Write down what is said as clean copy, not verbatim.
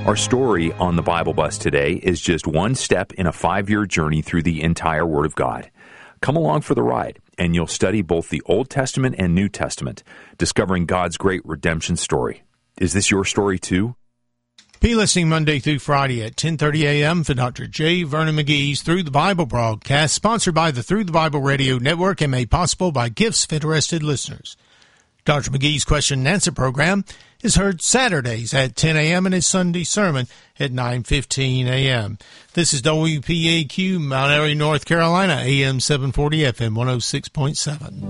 Our story on the Bible Bus today is just one step in a 5-year journey through the entire Word of God. Come along for the ride, and you'll study both the Old Testament and New Testament, discovering God's great redemption story. Is this your story too? Be listening Monday through Friday at 10:30 a.m. for Dr. J. Vernon McGee's Through the Bible broadcast, sponsored by the Through the Bible Radio Network and made possible by gifts of interested listeners. Dr. McGee's Question and Answer program is heard Saturdays at 10 a.m. and his Sunday sermon at 9:15 a.m. This is WPAQ, Mount Airy, North Carolina, AM 740, FM 106.7.